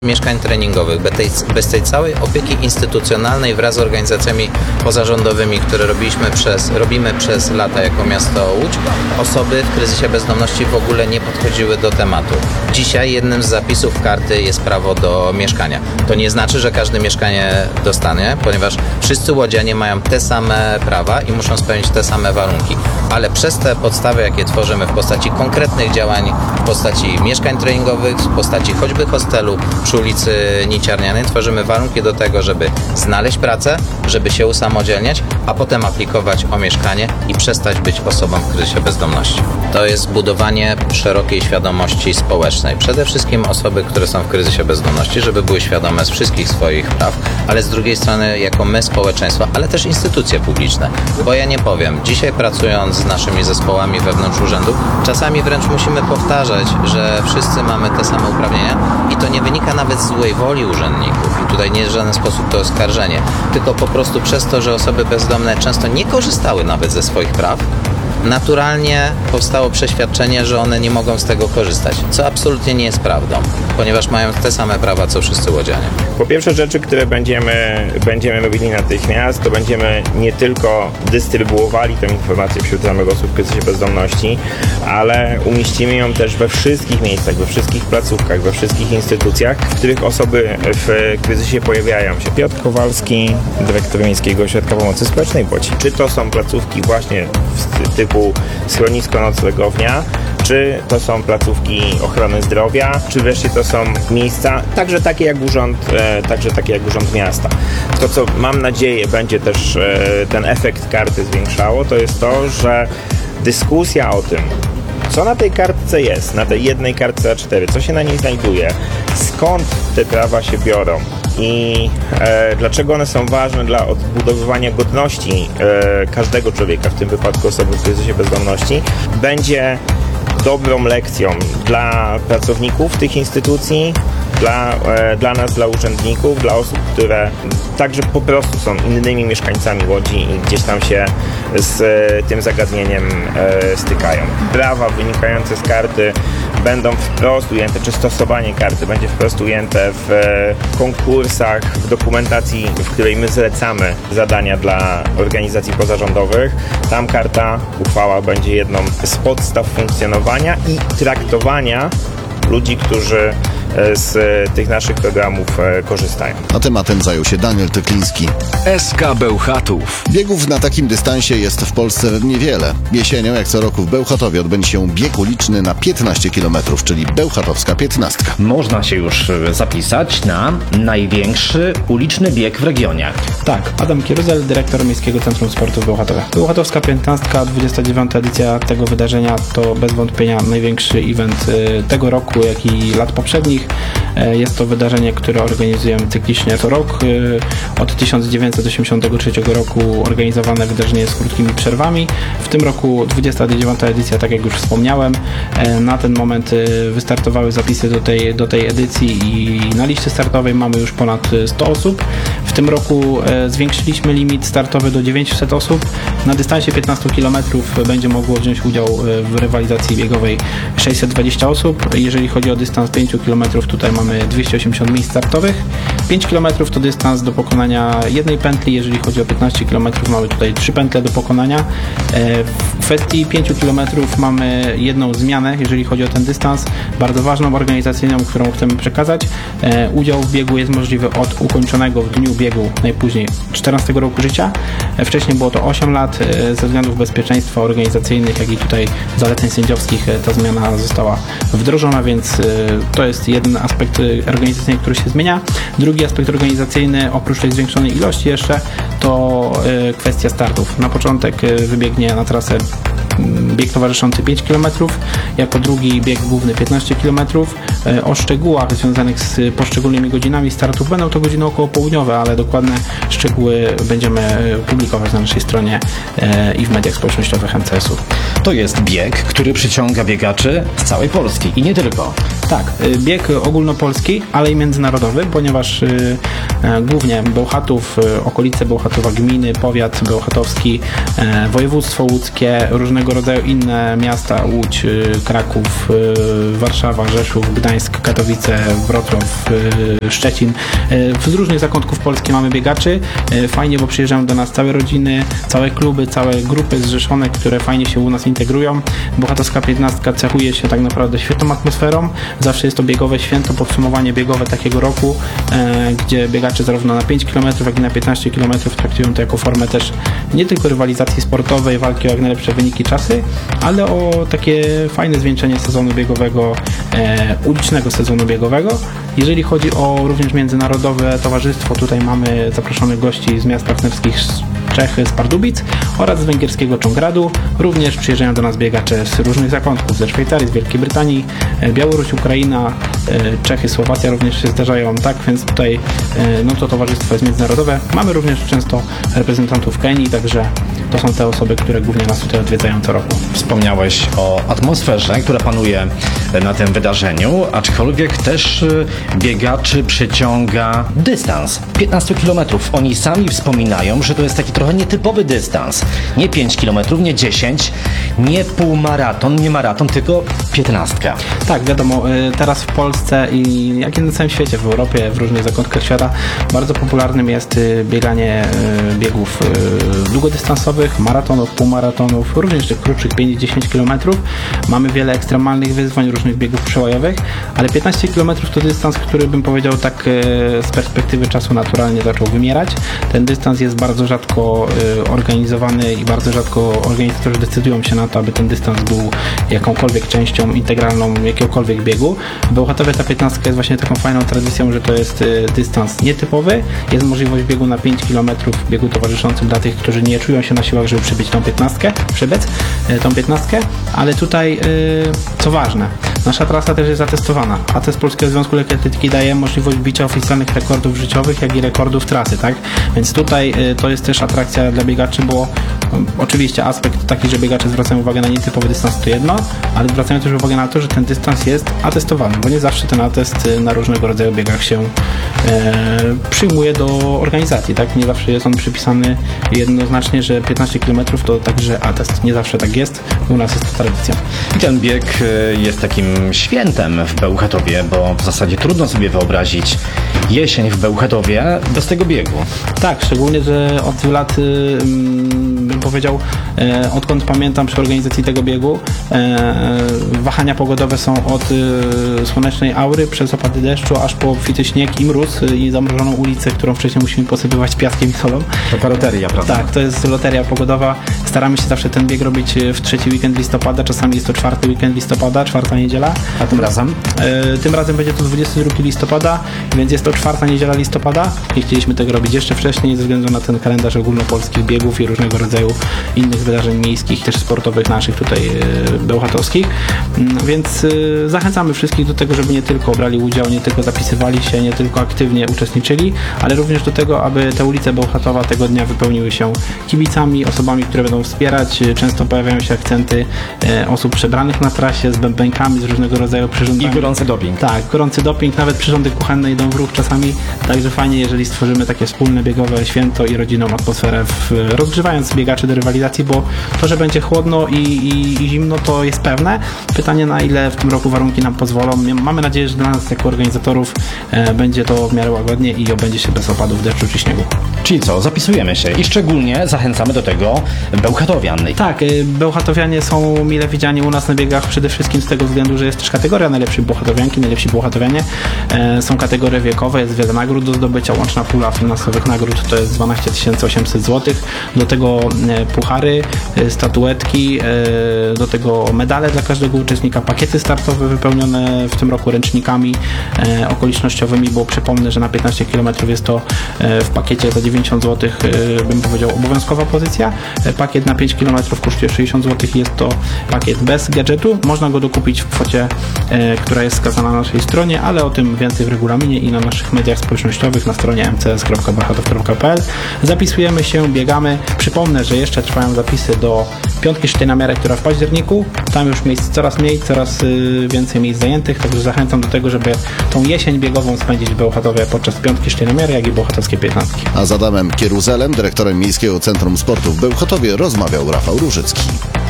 mieszkań treningowych, bez tej całej opieki instytucjonalnej wraz z organizacjami pozarządowymi, które robimy przez lata jako miasto Łódź, osoby w kryzysie bezdomności w ogóle nie podchodziły do tematu. Dzisiaj jednym z zapisów karty jest prawo do mieszkania. To nie znaczy, że każdy mieszkanie dostanie, ponieważ wszyscy łodzianie mają te same prawa i muszą spełnić te same warunki. Ale przez te podstawy, jakie tworzymy w postaci konkretnych działań, w postaci mieszkań treningowych, w postaci choćby hostelu przy ulicy Niciarnianej, tworzymy warunki do tego, żeby znaleźć pracę, żeby się usamodzielniać, a potem aplikować o mieszkanie i przestać być osobą w kryzysie bezdomności. To jest budowanie szerokiej świadomości społecznej. Przede wszystkim osoby, które są w kryzysie bezdomności, żeby były świadome z wszystkich swoich praw, ale z drugiej strony jako my, społeczeństwo, ale też instytucje publiczne. Bo ja nie powiem, dzisiaj pracując z naszymi zespołami wewnątrz urzędu, czasami wręcz musimy powtarzać, że wszyscy mamy te same uprawnienia i to nie wynika nawet z złej woli urzędników i tutaj nie jest w żaden sposób to oskarżenie, tylko po prostu przez to, że osoby bezdomne często nie korzystały nawet ze swoich praw, naturalnie powstało przeświadczenie, że one nie mogą z tego korzystać, co absolutnie nie jest prawdą, ponieważ mają te same prawa, co wszyscy łodzianie. Po pierwsze rzeczy, które będziemy robili natychmiast, to będziemy nie tylko dystrybuowali tę informację wśród samych osób w kryzysie bezdomności, ale umieścimy ją też we wszystkich miejscach, we wszystkich placówkach, we wszystkich instytucjach, w których osoby w kryzysie pojawiają się. Piotr Kowalski, dyrektor Miejskiego Ośrodka Pomocy Społecznej w Łodzi. Czy to są placówki właśnie typu schronisko, noclegownia, czy to są placówki ochrony zdrowia, czy wreszcie to są miejsca, także takie jak Urząd Miasta. To, co mam nadzieję będzie też ten efekt karty zwiększało, to jest to, że dyskusja o tym, co na tej kartce jest, na tej jednej kartce A4, co się na niej znajduje, skąd te prawa się biorą i dlaczego one są ważne dla odbudowywania godności każdego człowieka, w tym wypadku osoby w kryzysie bezdomności, będzie dobrą lekcją dla pracowników tych instytucji, dla nas, dla urzędników, dla osób, które także po prostu są innymi mieszkańcami Łodzi i gdzieś tam się z tym zagadnieniem stykają. Prawa wynikające z karty będą wprost ujęte, czy stosowanie karty będzie wprost ujęte w konkursach, w dokumentacji, w której my zlecamy zadania dla organizacji pozarządowych. Tam karta, uchwała będzie jedną z podstaw funkcjonowania i traktowania ludzi, którzy z tych naszych programów korzystają. A tematem zajął się Daniel Tykliński. SK Bełchatów. Biegów na takim dystansie jest w Polsce niewiele. Jesienią, jak co roku w Bełchatowie, odbędzie się bieg uliczny na 15 km, czyli Bełchatowska 15. Można się już zapisać na największy uliczny bieg w regionie. Tak, Adam Kieruzel, dyrektor Miejskiego Centrum Sportu w Bełchatowie. Bełchatowska 15, 29. edycja tego wydarzenia to bez wątpienia największy event tego roku, jak i lat poprzednich. Jest to wydarzenie, które organizujemy cyklicznie co rok. Od 1983 roku organizowane wydarzenie z krótkimi przerwami. W tym roku 29. edycja, tak jak już wspomniałem. Na ten moment wystartowały zapisy do tej edycji i na liście startowej mamy już ponad 100 osób. W tym roku zwiększyliśmy limit startowy do 900 osób. Na dystansie 15 km będzie mogło wziąć udział w rywalizacji biegowej 620 osób. Jeżeli chodzi o dystans 5 km, tutaj mamy 280 miejsc startowych. 5 km to dystans do pokonania jednej pętli. Jeżeli chodzi o 15 km, mamy tutaj 3 pętle do pokonania. W kwestii 5 km mamy jedną zmianę, jeżeli chodzi o ten dystans, bardzo ważną, organizacyjną, którą chcemy przekazać. Udział w biegu jest możliwy od ukończonego w dniu biegu najpóźniej 14 roku życia. Wcześniej było to 8 lat. Ze względów bezpieczeństwa organizacyjnych, jak i tutaj zaleceń sędziowskich ta zmiana została wdrożona, więc to jest jeden aspekt organizacyjny, który się zmienia. Drugi aspekt organizacyjny, oprócz tej zwiększonej ilości jeszcze, to kwestia startów. Na początek wybiegnie na trasę bieg towarzyszący 5 km, jako drugi bieg główny 15 km. O szczegółach związanych z poszczególnymi godzinami startów będą to godziny okołopołudniowe, ale dokładne szczegóły będziemy publikować na naszej stronie i w mediach społecznościowych MCS-u. To jest bieg, który przyciąga biegaczy z całej Polski i nie tylko. Tak, bieg ogólnopolski, ale i międzynarodowy, ponieważ głównie Bełchatów, okolice Bełchatowa, gminy, powiat bełchatowski, województwo łódzkie, różnego różnego rodzaju inne miasta, Łódź, Kraków, Warszawa, Rzeszów, Gdańsk, Katowice, Wrocław, Szczecin. Z różnych zakątków Polski mamy biegaczy. Fajnie, bo przyjeżdżają do nas całe rodziny, całe kluby, całe grupy zrzeszone, które fajnie się u nas integrują. Bełchatowska 15 cechuje się tak naprawdę świetną atmosferą. Zawsze jest to biegowe święto, podsumowanie biegowe takiego roku, gdzie biegacze zarówno na 5 km, jak i na 15 km traktują to jako formę też nie tylko rywalizacji sportowej, walki o jak najlepsze wyniki, czasy, ale o takie fajne zwieńczenie sezonu biegowego, ulicznego sezonu biegowego. Jeżeli chodzi o również międzynarodowe towarzystwo, tutaj mamy zaproszonych gości z miast partnerskich z Czechy, z Pardubic oraz z węgierskiego Czongradu. Również przyjeżdżają do nas biegacze z różnych zakątków, ze Szwajcarii, z Wielkiej Brytanii, Białoruś, Ukraina, Czechy, Słowacja również się zdarzają, tak więc tutaj no to towarzystwo jest międzynarodowe. Mamy również często reprezentantów Kenii, także to są te osoby, które głównie nas tutaj odwiedzają co roku. Wspomniałeś o atmosferze, która panuje na tym wydarzeniu, aczkolwiek też biegaczy przyciąga dystans 15 km. Oni sami wspominają, że to jest taki trochę nietypowy dystans. Nie 5 km, nie 10, nie półmaraton, nie maraton, tylko 15. Tak, wiadomo, teraz w Polsce i jak i na całym świecie, w Europie, w różnych zakątkach świata bardzo popularnym jest bieganie biegów długodystansowych, maratonów, półmaratonów, również tych krótszych 5-10 km. Mamy wiele ekstremalnych wyzwań, różnych biegów przełajowych, ale 15 km to dystans, który bym powiedział tak z perspektywy czasu naturalnie zaczął wymierać. Ten dystans jest bardzo rzadko organizowany i bardzo rzadko organizatorzy decydują się na to, aby ten dystans był jakąkolwiek częścią integralną jakiegokolwiek biegu. W Bełchatowie ta 15 jest właśnie taką fajną tradycją, że to jest dystans nietypowy. Jest możliwość biegu na 5 km, biegu towarzyszącym dla tych, którzy nie czują się na siłach, żeby przebiec tą 15, ale tutaj co ważne, nasza trasa też jest zatestowana. ATS Polskiego Związku Lekkiej Atletyki daje możliwość bicia oficjalnych rekordów życiowych, jak i rekordów trasy, tak? Więc tutaj to jest też atrakcja dla biegaczy, bo oczywiście aspekt taki, że biegacze zwracają uwagę na nietypowy dystans to jedno, ale zwracają też uwagę na to, że ten dystans jest atestowany, bo nie zawsze ten atest na różnego rodzaju biegach się przyjmuje do organizacji, tak? Nie zawsze jest on przypisany jednoznacznie, że 15 km to także atest. Nie zawsze tak jest. U nas jest to tradycja. I ten bieg jest takim świętem w Bełchatowie, bo w zasadzie trudno sobie wyobrazić jesień w Bełchatowie bez tego biegu. Tak, szczególnie, że od lat bym powiedział, odkąd pamiętam przy organizacji tego biegu, wahania pogodowe są od słonecznej aury przez opady deszczu, aż po obfity śnieg i mróz i zamrożoną ulicę, którą wcześniej musimy posypywać piaskiem i solą. To loteria, prawda? Tak, to jest loteria pogodowa. Staramy się zawsze ten bieg robić w 3. weekend listopada, czasami jest to 4. weekend listopada, 4. niedziela. A tym razem? Tym razem będzie to 22 listopada, więc jest to 4. niedziela listopada. Nie chcieliśmy tego robić jeszcze wcześniej ze względu na ten kalendarz ogólnopolskich biegów i różnego rodzaju innych wydarzeń miejskich, też sportowych naszych tutaj bełchatowskich. Więc zachęcamy wszystkich do tego, żeby nie tylko brali udział, nie tylko zapisywali się, nie tylko aktywnie uczestniczyli, ale również do tego, aby te ulice Bełchatowa tego dnia wypełniły się kibicami, osobami, które będą wspierać. Często pojawiają się akcenty osób przebranych na trasie z bębenkami, z różnego rodzaju przyrządami. I gorący doping. Tak, gorący doping, nawet przyrządy kuchenne idą w ruch czasami, także fajnie, jeżeli stworzymy takie wspólne biegowe święto i rodzinną atmosferę, rozgrzewając biegaczy do rywalizacji, bo to, że będzie chłodno i zimno, to jest pewne. Pytanie, na ile w tym roku warunki nam pozwolą. Mamy nadzieję, że dla nas jako organizatorów będzie to w miarę łagodnie i obędzie się bez opadów deszczu czy śniegu. Czyli co, zapisujemy się i szczególnie zachęcamy do tego bełchatowian. Tak, bełchatowianie są mile widziani u nas na biegach przede wszystkim z tego względu, że jest też kategoria najlepszej bełchatowianki, najlepsi bełchatowianie. Są kategorie wiekowe, jest wiele nagród do zdobycia, łączna pula finansowych nagród to jest 12 800 zł. Do tego puchary, statuetki, do tego medale dla każdego uczestnika, pakiety startowe wypełnione w tym roku ręcznikami okolicznościowymi, bo przypomnę, że na 15 km jest to w pakiecie za 90 zł, bym powiedział, obowiązkowa pozycja. Pakiet na 5 km kosztuje 60 zł, jest to pakiet bez gadżetu. Można go dokupić w kwocie, która jest wskazana na naszej stronie, ale o tym więcej w regulaminie i na naszych mediach społecznościowych na stronie mcs.bełchatów.pl. Zapisujemy się, biegamy. Przypomnę, że jeszcze trwają zapisy do piątki sztej na miarę, która w październiku. Tam już miejsc coraz mniej, coraz więcej miejsc zajętych, także zachęcam do tego, żeby tą jesień biegową spędzić w Bełchatowie podczas piątki sztej na miarę, jak i bełchatowskiej 15. A z Adamem Kieruzelem, dyrektorem Miejskiego Centrum Sportu w Bełchatowie, rozmawiał Rafał Różycki.